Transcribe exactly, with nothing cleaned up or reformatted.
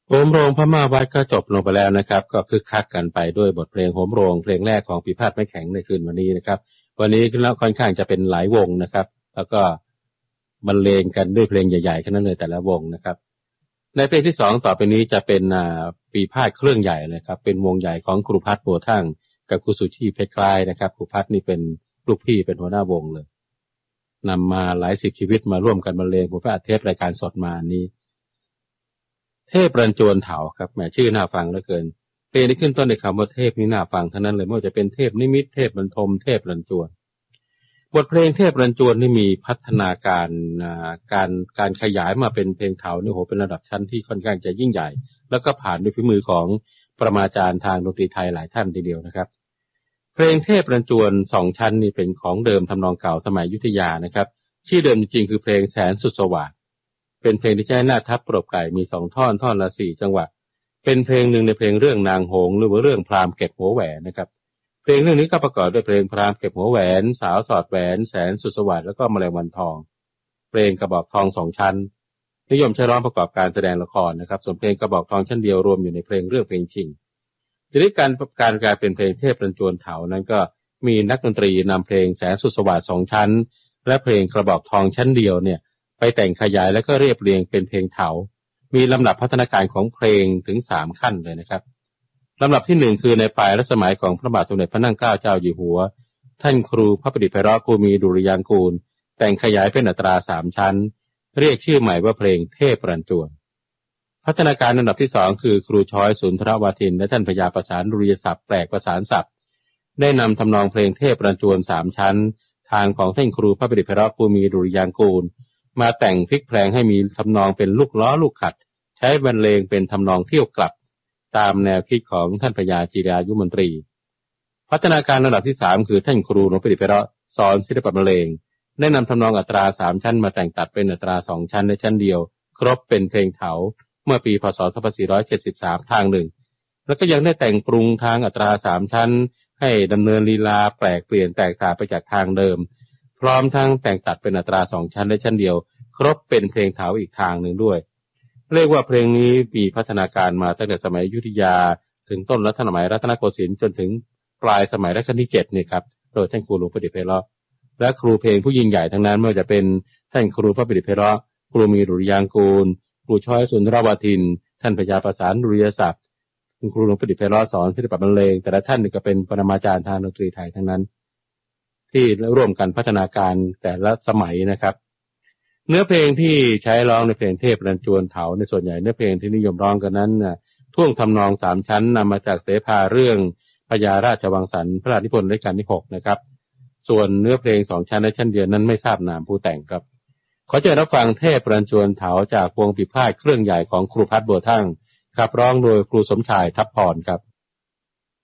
โหมโรงพม่าวัดก็จบลงไปแล้วนะครับก็คึกคักกันไปด้วยบทเพลงโหมโรงเพลงแรกของปีพาทย์ไม้แข็งในคืนวันนี้นะครับวันนี้แล้วค่อนข้างจะเป็นหลายวงนะครับแล้วก็บรรเลงกันด้วยเพลงใหญ่ๆแค่นั้นเลยแต่ละวงนะครับในเพลงที่สองต่อไปนี้จะเป็นปีพาทย์เครื่องใหญ่เลยครับเป็นวงใหญ่ของครูพัฒน์บัวทั่งกับครูสุชีเพชรคล้ายนะครับครูพัฒน์นี่เป็นลูกพี่เป็นหัวหน้าวงเลยนำมาหลายสิบชีวิตมาร่วมกันบรรเลงผมก็อัดเทปรายการสดมานี้เทพรันจวนเถาครับแหมชื่อน่าฟังเหลือเกินเพลงที่ขึ้นต้นในคำว่าเทพนี่น่าฟังทั้งนั้นเลยไม่ว่าจะเป็นเทพนิมิตเทพบรรทมเทพรันจวนบทเพลงเทพรันจวนนี่มีพัฒนาการการการขยายมาเป็นเพลงเถานี่โหเป็นระดับชั้นที่ค่อนข้างจะยิ่งใหญ่แล้วก็ผ่านด้วยฝีมือของประมาจารย์ทางดนตรีไทยหลายท่านทีเดียวนะครับเพลงเทพรันจวนสองชั้นนี่เป็นของเดิมทำนองเก่าสมัยอยุธยานะครับชื่อเดิมจริงๆคือเพลงแสนสุดสว่างเป็นเพลงที่ใช้หน้าทับปรบไก่มีสองท่อนท่อนละสี่จังหวะเป็นเพลงหนึ่งในเพลงเรื่องนางหงส์หรือว่าเรื่องพราหมณ์เก็บหัวแหวนนะครับเพลงเรื่องนี้ก็ประกอบด้วยเพลงพราหมณ์เก็บหัวแหวนสาวสอดแหวนแสนสุดสว่างแล้วก็แมลงวันทองเพลงกระบอกทองสองชั้นนิยมใช้ร้องประกอบการแสดงละครนะครับส่วนเพลงกระบอกทองชั้นเดียวรวมอยู่ในเพลงเรื่องเพลงชิงทีนี้การการกลายเป็นเพลงเทพรันจวนเถานั้นก็มีนักดนตรีนำเพลงแสนสุดสว่างสองชั้นและเพลงกระบอกทองชั้นเดียวเนี่ยไปแต่งขยายแล้วก็เรียบเรียงเป็นเพลงเถามีลำดับพัฒนาการของเพลงถึงสามขั้นเลยนะครับลำดับที่หนึ่งคือในปลายรัชสมัยของพระบาทสมเด็จพระนั่งเกล้าเจ้าอยู่หัวท่านครูพระประดิษฐ์ไพเราะภูมิดุริยางกูลแต่งขยายเป็นอัตราสามชั้นเรียกชื่อใหม่ว่าเพลงเทพรันจวนพัฒนาการลำดับที่สองคือครูช้อยสุนทรวาทินและท่านพญาประสานดุริยศัพท์แปลกประสานศัพท์ได้นำทำนองเพลงเทพรันจวนสามชั้นทางของท่านครูพระประดิษฐ์ไพเราะภูมิดุริยางกูลมาแต่งพลิกแพลงให้มีทำนองเป็นลูกล้อลูกขัดใช้บรรเลงเป็นทำนองเที่ยวกลับตามแนวคิดของท่านพญาจิรายุมนตรีพัฒนาการระดับที่สามคือท่านครูหลวงประดิษฐ์ไพเราะสอนศิลปะบรรเลงได้นำทำนองอัตราสามชั้นมาแต่งตัดเป็นอัตราสองชั้นในชั้นเดียวครบเป็นเพลงเถาเมื่อปีพ.ศ. สองพันสี่ร้อยเจ็ดสิบสามทางหนึ่งแล้วก็ยังได้แต่งปรุงทางอัตราสามชั้นให้ดำเนินลีลาแปลกเปลี่ยนแตกต่างไปจากทางเดิมพร้อมทั้งแต่งตัดเป็นอัตราสองชั้นในชั้นเดียวครบเป็นเพลงเถาอีกทางหนึ่งด้วยเรียกว่าเพลงนี้มีพัฒนาการมาตั้งแต่สมัยอยุธยาถึงต้นรัชสมัยรัตนโกสินทร์จนถึงปลายสมัยรัชกาลที่เจ็ดนี่ครับโดยท่านครูหลวงประดิษฐ์ไพเราะและครูเพลงผู้ยิ่งใหญ่ทั้งนั้นไม่ว่าจะเป็นท่านครูพระประดิษฐ์ไพเราะครูมีดุริยางกูลครูช้อยสุนทรวาทินท่านพญาประสานดุริยศัพท์คุณครูหลวงประดิษฐ์ไพเราะสอนศิลปะบรรเลงแต่ละท่านนี่ก็เป็นปรมาจารย์ทางดนตรีไทยทั้งนั้นที่ร่วมกันพัฒนาการแต่ละสมัยนะครับเนื้อเพลงที่ใช้ร้องในเพลงเทพรันจวนเถาในส่วนใหญ่เนื้อเพลงที่นิยมร้องกันนั้นน่ะท่วงทำนองสามชั้นนำมาจากเสภาเรื่องพญาราชวังสรรค์พระราชนิพนธ์รัชกาลที่หกนะครับส่วนเนื้อเพลงสองชั้นและชั้นเดียวนั้นไม่ทราบนามผู้แต่งครับขอเชิญรับฟังเทพรันจวนเถาจากวงปีพาทย์เครื่องใหญ่ของครูพัฒน์บัวทั่งขับร้องโดยครูสมชายทัพพรครับ